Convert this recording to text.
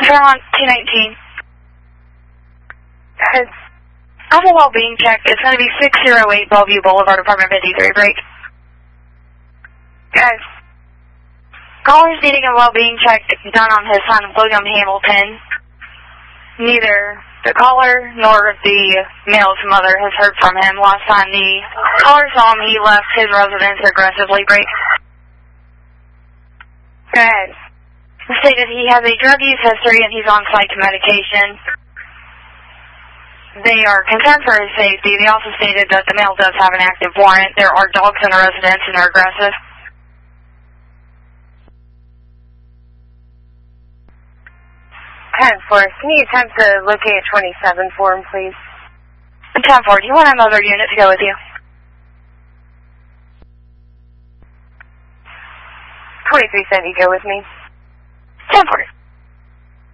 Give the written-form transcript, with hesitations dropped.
Fairmont 219. I have a well-being check. It's going to be 608 Bellevue Boulevard, apartment 53, break. Guys. Caller's needing a well-being check done on his son, William Hamilton. Neither the caller nor the male's mother has heard from him. Last time the caller saw him, he left his residence aggressively, break. Go ahead. Stated he has a drug use history and he's on psych medication. They are concerned for his safety. They also stated that the male does have an active warrant. There are dogs in the residence and they're aggressive. 10-4, can you attempt to locate 27 for him, please? 10-4, do you want another unit to go with you? 23 said you go with me.